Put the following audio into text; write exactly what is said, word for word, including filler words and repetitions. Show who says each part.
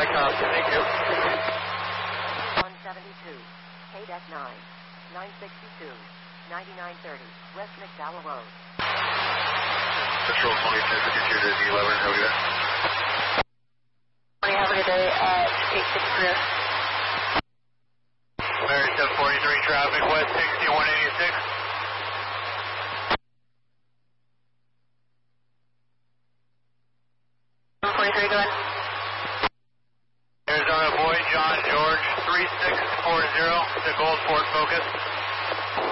Speaker 1: I copy. Thank you.
Speaker 2: one seventy-two, K D E C nine, nine sixty-two, ninety-nine thirty, West McDowell Road.
Speaker 3: Patrol twenty-two, fifty-two to the eleven, how are you?
Speaker 2: Have a good day at eight sixty-three.
Speaker 3: Mary seven forty-three, traffic west sixty-one eighty-six.
Speaker 2: seven forty-three, go ahead.
Speaker 3: Arizona Boy, John George, three six four zero, to Goldport focus.